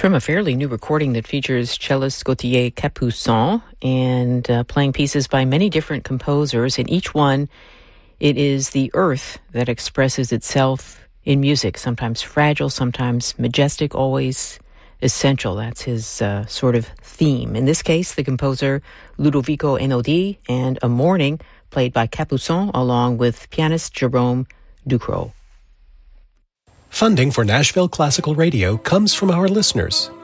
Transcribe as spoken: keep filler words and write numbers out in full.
From a fairly new recording that features cellist Gauthier Capuçon and uh, playing pieces by many different composers. In each one, it is the earth that expresses itself in music, sometimes fragile, sometimes majestic, always essential. That's his uh, sort of theme. In this case, the composer Ludovico Einaudi, and A Morning, played by Capuçon along with pianist Jerome Ducrot. Funding for Nashville Classical Radio comes from our listeners